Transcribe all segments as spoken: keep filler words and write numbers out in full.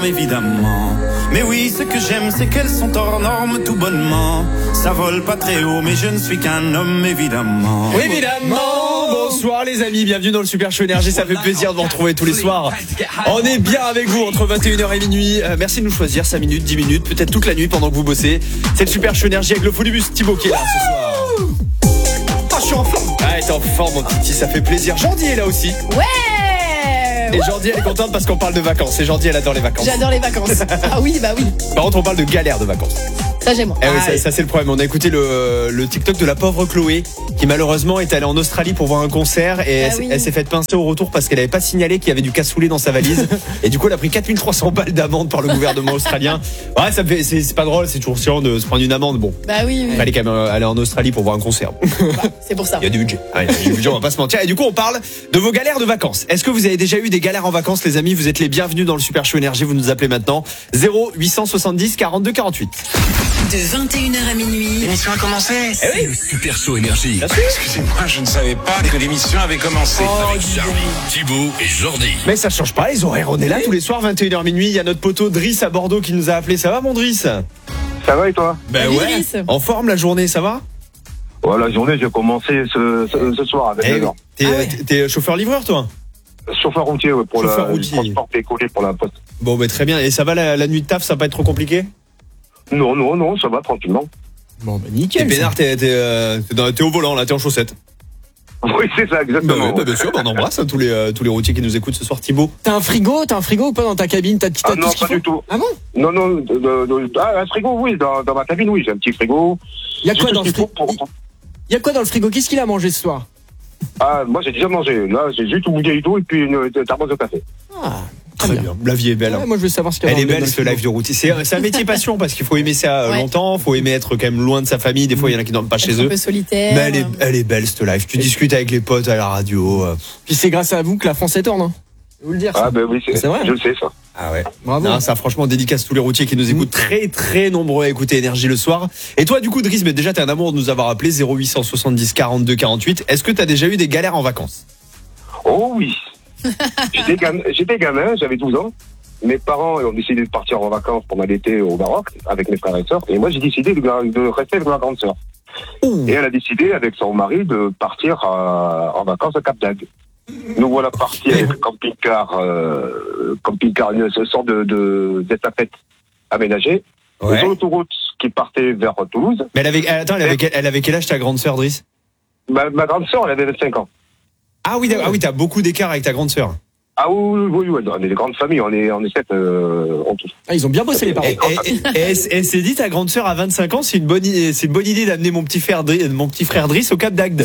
normes évidemment. Mais oui, ce que j'aime, c'est qu'elles sont hors normes tout bonnement. Ça vole pas très haut, mais je ne suis qu'un homme évidemment. Oui, évidemment. Bonsoir les amis, bienvenue dans le Super Show Énergie, ça fait plaisir de vous retrouver tous les soirs. On est bien avec vous entre vingt et une heures et minuit. Euh, merci de nous choisir, cinq minutes, dix minutes, peut-être toute la nuit pendant que vous bossez. C'est le Super Show Énergie avec le Folibus Thibaut qui est là ce soir. Oh, je suis en forme. Ah, t'es en forme mon petit, ça fait plaisir. Jordi est là aussi. Ouais. Et Jordi elle est contente parce qu'on parle de vacances. Et Jordi elle adore les vacances. J'adore les vacances. Ah oui, bah oui. Par contre on parle de galère de vacances. Ça j'aime moi. Eh oui, ça, ça c'est le problème. On a écouté le, le TikTok de la pauvre Chloé qui malheureusement est allée en Australie pour voir un concert et ah elle, oui. elle s'est fait pincer au retour parce qu'elle n'avait pas signalé qu'il y avait du cassoulet dans sa valise et du coup elle a pris quatre mille trois cents balles d'amende par le gouvernement australien. Ouais, ça me fait, c'est, c'est pas drôle, c'est toujours chiant de se prendre une amende. Bon, bah oui, oui. il fallait quand même aller en Australie pour voir un concert. Bah, c'est pour ça. Il y a du budget. Ah, il y a du budget, on va pas se mentir. Et du coup on parle de vos galères de vacances. Est-ce que vous avez déjà eu des galères en vacances les amis? Vous êtes les bienvenus dans le Super Show Énergie. Vous nous appelez maintenant zéro huit cent soixante-dix quarante-deux quarante-huit. De vingt et une heures à minuit. L'émission a commencé. Eh oui. Le Super Show Énergie. Bien sûr. Excusez-moi, je ne savais pas que l'émission avait commencé. Oh, Avec Charlie, Thibaut et Jordi. Mais ça change pas les horaires, on est là tous les soirs vingt et une heures minuit. Il y a notre poteau Driss à Bordeaux qui nous a appelé. Ça va mon Driss? Ça va et toi? Ben Salut, ouais. Driss. En forme la journée, ça va? Ouais, la journée, j'ai commencé ce, ce, ce soir avec Eh, les gens. t'es, Ah ouais. t'es- t'es chauffeur-livreur toi? Chauffeur routier, ouais, pour Chauffeur le routier. transport décollé pour la poste. Bon ben très bien. Et ça va la, la nuit de taf, ça va pas être trop compliqué? Non, non, non, ça va tranquillement. Bon ben nickel. T'es pénard, t'es, t'es, euh, t'es, dans- t'es au volant là, t'es en chaussettes. Oui, c'est ça, Bah, exactement. ouais, bah, bien sûr, bah, on embrasse hein, tous les euh, tous les routiers qui nous écoutent ce soir. Thibaut. T'as un frigo, t'as un frigo ou pas dans ta cabine? T'as, t'as Ah tout non, ce qu'il pas faut du tout. Ah bon? Non, non, de, de, de- ah, un frigo, oui, dans, dans ma cabine, oui, j'ai un petit frigo. Il y a J'ai quoi tout dans ce le qu'il faut frigo? pour- Il y a quoi dans le frigo? Qu'est-ce qu'il a mangé ce soir? Ah, moi, j'ai déjà mangé. Là, j'ai juste une bouteille d'eau et puis une, une tasse de café. Ah, Très bien. La vie est belle. Ouais, hein. moi je veux savoir ce qu'il y a Elle est dans le- belle dans le ce frigo. live de routier. C'est, c'est un métier passion parce qu'il faut aimer ça euh, Ouais. longtemps, faut aimer être quand même loin de sa famille. Des fois il y en a qui dorment pas chez Être un eux. peu solitaire. Mais elle est, elle est belle cette live. Tu discutes avec les potes à la radio. euh. Puis c'est grâce à vous que la France est tourne, hein. Je vais vous le dire. ça. Ah, ben oui, c'est, C'est vrai, je le sais, ça. Ah ouais. Bravo. Non, ça franchement dédicace tous les routiers qui nous écoutent, très très nombreux à écouter Énergie le soir. Et toi du coup Driss, mais déjà t'es un amour de nous avoir appelé zéro huit cent soixante-dix quarante-deux quarante-huit. Est-ce que t'as déjà eu des galères en vacances? Oh oui. j'étais, gamin, j'étais gamin, j'avais douze ans. Mes parents ont décidé de partir en vacances pendant l'été au Maroc avec mes frères et sœurs. Et moi, j'ai décidé de, de rester avec ma grande sœur. Ouh. Et elle a décidé, avec son mari, de partir à- en vacances à Cap d'Agde. Nous voilà partis avec camping-car, euh, camping-car, une sorte de, de, d'estafette aménagée. Ouais. Sur l'autoroute qui partait vers Toulouse. Mais elle avait, attends, elle avait, quel- elle avait quel âge ta grande sœur Driss? Ma, ma grande sœur, elle avait vingt-cinq ans. Ah oui, d'accord. Ah oui, t'as beaucoup d'écart avec ta grande sœur. Ah oui, oui, oui, on est des grandes familles, on est, on est sept euh, en tout. Ah, ils ont bien bossé les parents. Et, et- et- et elle, s- elle s'est dit, ta grande sœur à vingt-cinq ans, c'est une bonne, i- c'est une bonne idée d'amener mon petit frère, Dri- mon petit frère Driss au Cap d'Agde.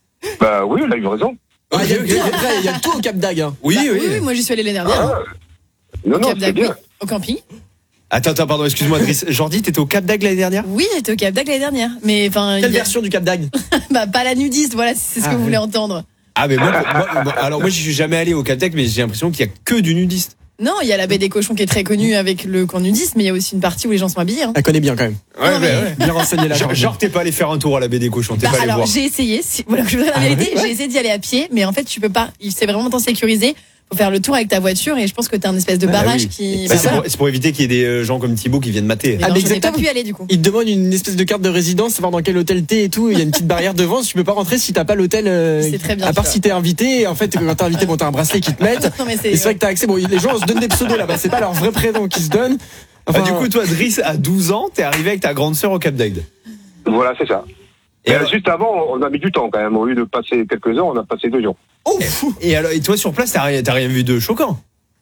Bah oui, elle a eu raison. Ah, il y a le pire, après, il y a tout au Cap d'Agde, hein. Oui, Bah, oui. oui, oui, moi j'y suis allée l'année dernière. Ah, non, Au non, Cap c'est d'Agde, oui. bien. Au camping. Attends, attends, pardon, excuse-moi, Driss. Jordi, t'étais au Cap d'Agde l'année dernière? Oui, j'étais au Cap d'Agde l'année dernière. Mais enfin, Quelle il y a- version du Cap d'Agde? bah pas la nudiste, voilà, si c'est ce Ah, que vous oui. voulez entendre. Ah, mais moi, pour- moi- moi- alors moi, j'y suis jamais allé au Cap d'Agde, mais j'ai l'impression qu'il y a que du nudiste. Non, il y a la baie des cochons qui est très connue avec le camp nudiste, mais il y a aussi une partie où les gens sont habillés. Hein. Elle connaît bien quand même. Ouais, Non, mais- Bien renseigné là. Genre, genre, t'es pas allé faire un tour à la baie des cochons, t'es Bah, pas allé alors voir. j'ai essayé, si, voilà, je vous donne la Ah vérité, ouais, ouais. j'ai essayé d'y aller à pied, mais en fait tu peux pas, il- c'est vraiment tant sécurisé. Faut faire le tour avec ta voiture et je pense que t'as un espèce de Ah, barrage oui. qui. Bah, bah, c'est, voilà. pour, c'est pour éviter qu'il y ait des euh, gens comme Thibaut qui viennent mater. Mais Ah, non, mais je n'ai pas exactement. pu y aller du coup. Ils te demandent une espèce de carte de résidence, savoir dans quel hôtel t'es et tout. Il y a une petite barrière devant. Tu peux pas rentrer si t'as pas l'hôtel. euh, C'est très bien À part sûr. si t'es invité. Et en fait, quand t'es invité, bon, t'as un bracelet qui te mettent. Non, mais Et c'est vrai que t'as accès. Bon, les gens se donnent des pseudos là-bas. C'est pas leur vrai prénom qui se donnent. Ah, Enfin, du coup, toi, Driss, à douze ans, t'es arrivé avec ta grande sœur au Cap d'Agde. Voilà, c'est ça. Et Et alors- juste avant, on a mis du temps quand même. Au lieu de passer quelques heures, on a passé deux jours. oh, Et alors, et toi, sur place, t'as rien, t'as rien vu de choquant?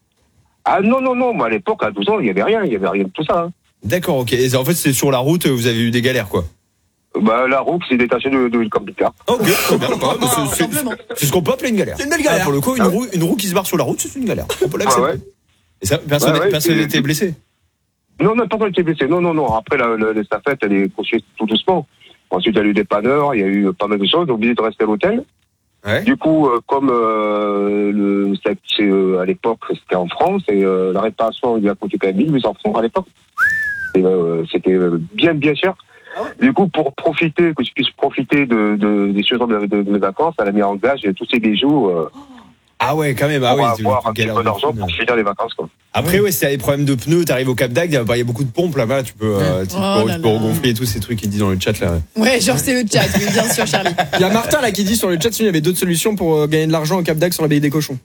Ah non, non, non, moi à l'époque, à douze ans, il n'y avait rien, il n'y avait rien de tout ça. Hein. D'accord, ok. Et en fait, c'est sur la route, vous avez eu des galères, quoi. Bah, la roue qui s'est détachée de, de camping-car. Ok, très bien. Ouais, bah, c'est, c'est- Simplement. c'est ce qu'on peut appeler une galère. C'est une belle galère. Ah, pour le coup, une roue, une roue qui se barre sur la route, c'est une galère. On peut l'accepter. Ouais, ouais. Et ça, personne Ouais, ouais, personne c'est- n'était blessé. Non, non, personne n'était blessé. Non, non, non. Après, la, la, l'estafette, elle est poursuivie tout doucement. Ensuite, il y a eu des panneurs, il y a eu pas mal de choses. On a obligé de rester à l'hôtel. Ouais. Du coup, euh, comme euh, le, c'est, c'est, euh, à l'époque, c'était en France, et euh, la réparation lui a coûté quand même mille huit cents francs à l'époque. Et, euh, c'était euh, bien, bien cher. Du coup, pour profiter, que je puisse profiter de, de, des choses de, de, de mes vacances, elle a mis en gage tous ses bijoux. Euh, Ah ouais, quand même. Ah Pour ouais, avoir un petit galère peu de d'argent pneus. pour finir les vacances, quoi. Après, ouais, si t'as des problèmes de pneus, t'arrives au Cap d'Agde, bah, il y a beaucoup de pompes là-bas, tu peux, euh, tu, Oh peux, là tu peux là. regonfler et tous ces trucs qu'il dit dans le chat là. Ouais, genre c'est le chat, oui, bien sûr, Charlie. Il y a Martin là qui dit sur le chat, sinon il y avait d'autres solutions pour euh, gagner de l'argent au Cap d'Agde sur la baie des cochons.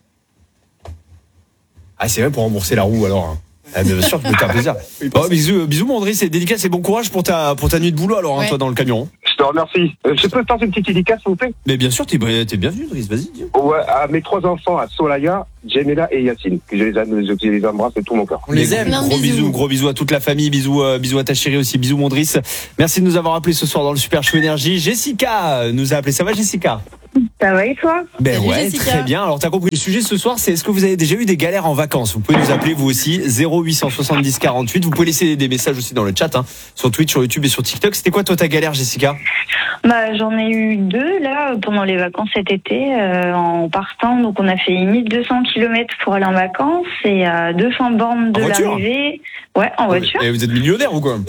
Ah, c'est vrai, pour rembourser la roue alors. Hein. Ah, bien sûr, tu peux te faire plaisir. Bon, bisous, bisous, mon André, c'est dédicace et bon courage pour ta, pour ta nuit de boulot alors, hein, Ouais. toi, dans le camion. Je te remercie. Euh, je peux te passer une petite dédicace, s'il vous plaît? Mais bien sûr, t'es, t'es bienvenu, Driss, vas-y, dis. Ouais, à mes trois enfants, à Solaya, Jemela et Yacine, que je les, aime, je les embrasse de tout mon cœur. On les aime. Plein de Gros bisous. bisous. gros bisous à toute la famille, bisous, euh, bisous à ta chérie aussi, bisous, mon Driss. Merci de nous avoir appelé ce soir dans le Super Show Énergie. Jessica nous a appelé, ça va, Jessica? Ça va et toi? Ben Salut, ouais, Jessica. très bien. Alors t'as compris. Le sujet ce soir, c'est est-ce que vous avez déjà eu des galères en vacances? Vous pouvez nous appeler vous aussi zéro huit cent soixante-dix quarante-huit. Vous pouvez laisser des messages aussi dans le chat, hein, sur Twitch, sur YouTube et sur TikTok. C'était quoi toi ta galère, Jessica? Bah, j'en ai eu deux là pendant les vacances cet été euh, en partant. Donc on a fait mille deux cents kilomètres pour aller en vacances et à deux cents bornes de En voiture l'arrivée. Ouais, en voiture. Et vous êtes millionnaire ou quoi?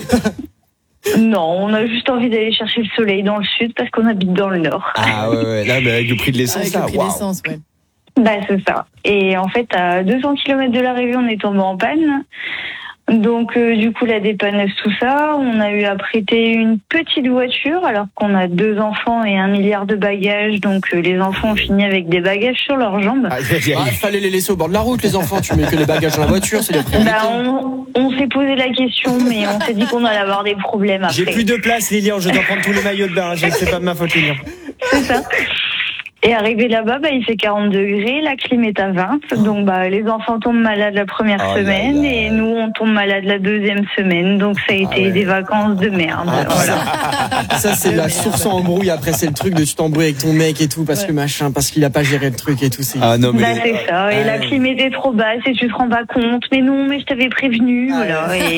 Non, on a juste envie d'aller chercher le soleil dans le sud parce qu'on habite dans le nord. Ah ouais, ouais. Là, mais avec le prix de l'essence, Avec là, le prix waouh. d'essence, ouais. Bah c'est ça. Et en fait, à deux cents kilomètres de l'arrivée, on est tombé en panne. Donc euh, du coup la dépanneuse, tout ça, on a eu à prêter une petite voiture alors qu'on a deux enfants et un milliard de bagages, donc euh, les enfants ont fini avec des bagages sur leurs jambes. Aïe, aïe, Ah, aïe. il fallait les laisser au bord de la route, les enfants. Tu mets que les bagages dans la voiture, c'est les priorités. Bah, on, on s'est posé la question, mais on s'est dit qu'on allait avoir des problèmes après. J'ai plus de place, Lilian. Je dois prendre tous les maillots de bain. Je- C'est pas de ma faute, Lilian. C'est ça. Et arrivé là-bas, bah, il fait quarante degrés, la clim est à vingt, donc bah, les enfants tombent malades la première Aïe, semaine aïe, aïe. et nous on tombe malade la deuxième semaine, donc ça a été ouais. des vacances de merde. Ah, voilà. Ça, c'est la source en embrouille. Après, c'est le truc de tu t'embrouilles avec ton mec et tout, parce que Ouais. machin, parce qu'il a pas géré le truc et tout. C'est... Ah non, mais. Bah, c'est ça, et la clim était trop basse et tu te rends pas compte, mais non, mais je t'avais prévenu, voilà. Et...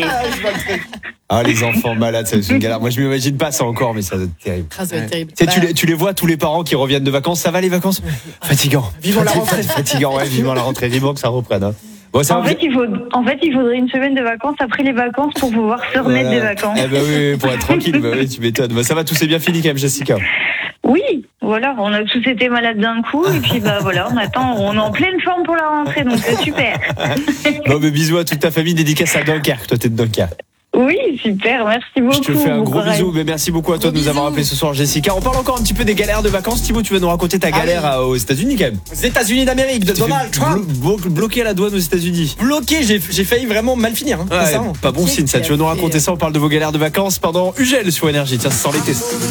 Ah, les enfants malades, ça, c'est une galère. Moi, je m'imagine pas ça encore, mais ça doit être terrible. Ah, ça va être terrible. Tu sais, tu Bah, les, tu les vois, tous les parents qui reviennent de vacances. Ça va les vacances? Fatigant. Vivons la rentrée. Fatigant, ouais, vivant la rentrée. Vivant que ça reprenne. Hein. Bon, ça En va. fait, il faut, en fait, il faudrait une semaine de vacances après les vacances pour pouvoir se remettre des vacances. Eh ben oui, oui, pour être tranquille, bah oui, tu m'étonnes. Bah, ça va, tout s'est bien fini quand même, Jessica. Oui, voilà, on a tous été malades d'un coup et puis bah voilà, on attend, on est en pleine forme pour la rentrée, donc c'est super. Bon, mais bisous à toute ta famille, dédicace à Dunkerque. Toi, t'es de Dunkerque. Oui, super, merci beaucoup. Je te fais un bon gros courage. bisou, mais merci beaucoup à toi Gros de nous avoir bisous. appelé ce soir, Jessica. On parle encore un petit peu des galères de vacances. Thibaut, tu vas nous raconter ta galère à- aux États-Unis quand même. Aux États-Unis d'Amérique, de Tu t'es Donald fait Trump. blo- blo- bloqué à la douane aux États-Unis. Bloqué, j'ai, j'ai failli vraiment mal finir. Hein, Ouais, sincèrement. pas bon Qu'est-ce signe ça. qu'il Tu vas a nous fait raconter ça. On parle de vos galères de vacances pendant U G L sur Énergie. Tiens, ça sent l'été.